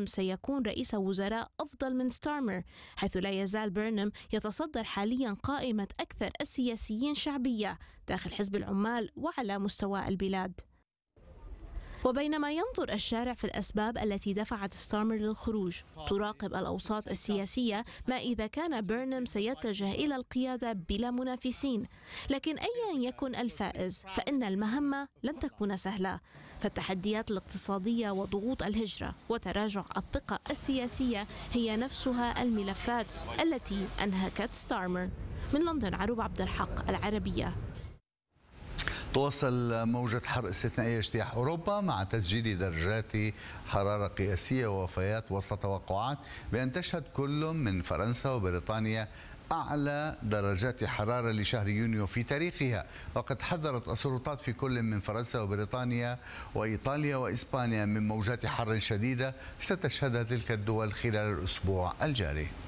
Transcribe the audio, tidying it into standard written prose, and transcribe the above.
بيرنام سيكون رئيس وزراء أفضل من ستارمر، حيث لا يزال بيرنام يتصدر حاليا قائمة أكثر السياسيين شعبية داخل حزب العمال وعلى مستوى البلاد. وبينما ينظر الشارع في الأسباب التي دفعت ستارمر للخروج، تراقب الأوساط السياسية ما إذا كان بيرنام سيتجه إلى القيادة بلا منافسين. لكن أيا يكن الفائز فإن المهمة لن تكون سهلة، فالتحديات الاقتصادية وضغوط الهجرة وتراجع الثقة السياسية هي نفسها الملفات التي أنهكت ستارمر. من لندن، عروب عبد الحق، العربية. تواصل موجة حر استثنائية اجتياح أوروبا مع تسجيل درجات حرارة قياسية ووفيات وسط توقعات بأن تشهد كل من فرنسا وبريطانيا أعلى درجات حرارة لشهر يونيو في تاريخها. وقد حذرت السلطات في كل من فرنسا وبريطانيا وإيطاليا وإسبانيا من موجات حر شديدة ستشهدها تلك الدول خلال الأسبوع الجاري.